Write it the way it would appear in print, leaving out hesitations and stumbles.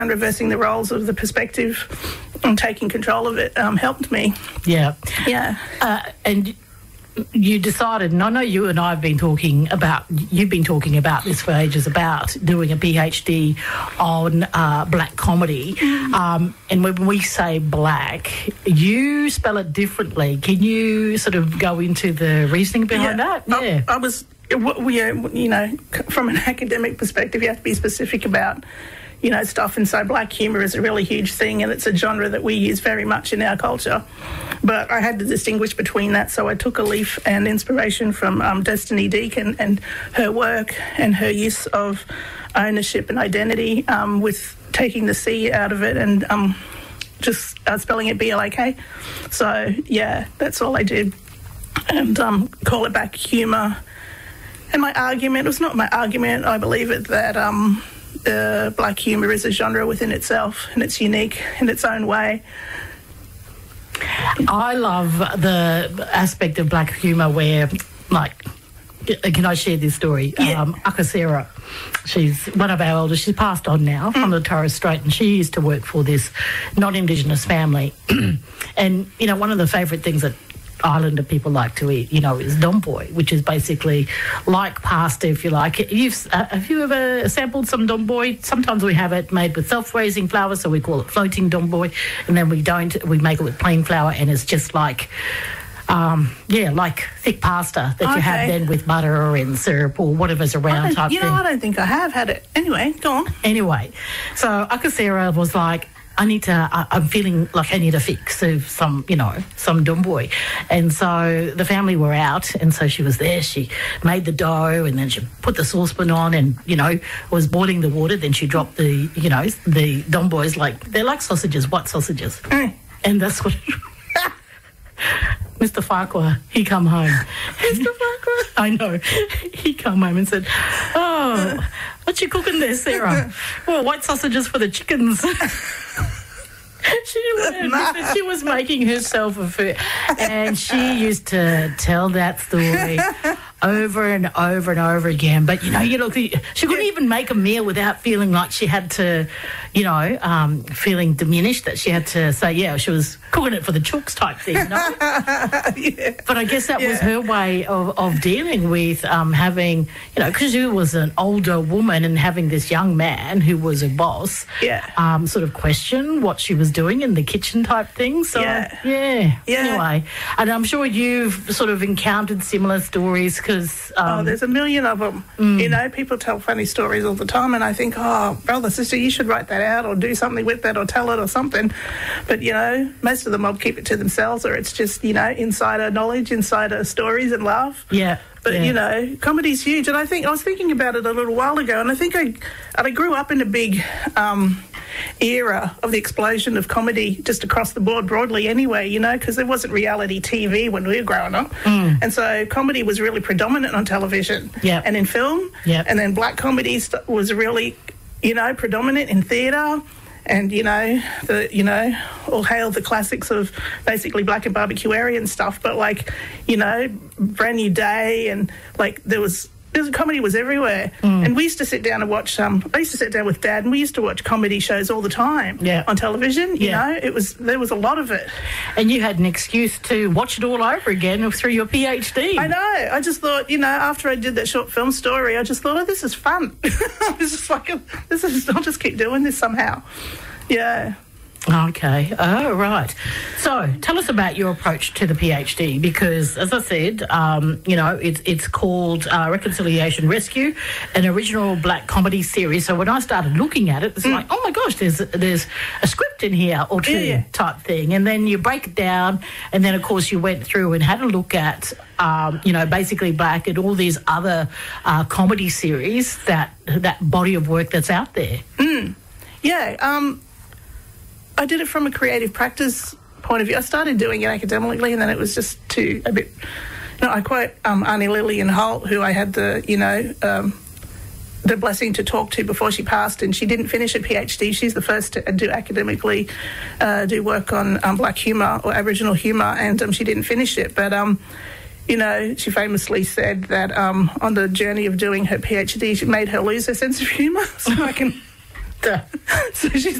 and reversing the roles of the perspective and taking control of it helped me. Yeah. Yeah. And you decided, and I know you and I have been talking about, you've been talking about this for ages, about doing a PhD on black comedy. And when we say black, you spell it differently. Can you sort of go into the reasoning behind that? Yeah. I was, you know, from an academic perspective, you have to be specific about, you know, stuff. And so black humour is a really huge thing, and it's a genre that we use very much in our culture. But I had to distinguish between that, so I took a leaf and inspiration from Destiny Deacon and her work and her use of ownership and identity with taking the C out of it and just spelling it BLAK. So, yeah, that's all I did. And call it black humour. And my argument, it was not my argument, I believe it, that black humour is a genre within itself, and it's unique in its own way. I love the aspect of black humour where, like, can I share this story? Yeah. Akasera, she's one of our elders. She's passed on now from the Torres Strait, and she used to work for this non-Indigenous family. And, you know, one of the favourite things that Islander people like to eat, you know, is domboy, which is basically like pasta, if you like. Have you ever sampled some domboy? Sometimes we have it made with self-raising flour, so we call it floating domboy, and then we make it with plain flour, and it's just like, like thick pasta that you have then with butter and syrup or whatever's around type thing. I don't think I have had it. Anyway, go on. Anyway, so Akasera was like, I'm feeling like I need a fix of some domboy. And so the family were out, and so she was there. She made the dough, and then she put the saucepan on and, you know, was boiling the water. Then she dropped the domboys, like, they're like sausages, white sausages. And that's what... Mr. Farquhar, he come home. Mr. Farquhar? I know. He come home and said, "Oh, what you cooking there, Sarah?" "Well, white sausages for the chickens." She was making herself a food, and she used to tell that story over and over and over again. But, you know, she couldn't even make a meal without feeling like she had to, you know, feeling diminished, that she had to say, yeah, she was cooking it for the chooks type thing, you know? Yeah. But I guess that was her way of dealing with having, you know, because she was an older woman and having this young man who was a boss sort of question what she was doing in the kitchen type thing. So, anyway. And I'm sure you've sort of encountered similar stories because... there's a million of them. You know, people tell funny stories all the time, and I think, oh, brother, sister, you should write that out or do something with that or tell it or something. But, you know, most of the mob keep it to themselves, or it's just, you know, insider knowledge, insider stories and laugh. Yeah. But, you know, comedy's huge. And I was thinking about it a little while ago, and I think I grew up in a big era of the explosion of comedy just across the board broadly anyway, you know, because there wasn't reality TV when we were growing up. And so comedy was really predominant on television and in film. And then black comedy was really, you know, predominant in theatre. And, you know, all hail the classics of basically Black and Barbecuarian stuff. But, like, you know, Brand New Day and, like, comedy was everywhere. And we used to sit down and watch, I used to sit down with Dad and we used to watch comedy shows all the time on television, you know. There was a lot of it. And you had an excuse to watch it all over again through your PhD. I know. I just thought, you know, after I did that short film story, I just thought, oh, this is fun. It's just like, I'll just keep doing this somehow. Yeah. Okay. Oh, right. So tell us about your approach to the PhD, because, as I said, you know, it's called Reconciliation Rescue, an original black comedy series. So when I started looking at it, it's like, oh, my gosh, there's a script in here or two type thing. And then you break it down, and then, of course, you went through and had a look at, you know, basically Black and all these other comedy series, that body of work that's out there. Yeah. I did it from a creative practice point of view. I started doing it academically, and then it was just a bit... You know, I quote Auntie Lillian Holt, who I had the blessing to talk to before she passed, and she didn't finish a PhD. She's the first to do academically do work on black humour or Aboriginal humour, and she didn't finish it. But, you know, she famously said that on the journey of doing her PhD, she made her lose her sense of humour. So I can So she's